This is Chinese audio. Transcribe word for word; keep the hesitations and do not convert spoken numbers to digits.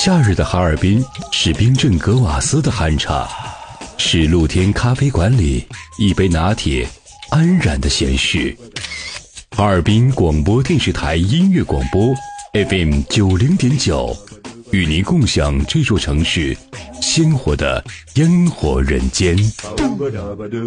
夏日的哈尔滨是冰镇格瓦斯的酣茶，是露天咖啡馆里一杯拿铁安然的闲适。哈尔滨广播电视台音乐广播 F M 九零点九，与您共享这座城市鲜活的烟火人间。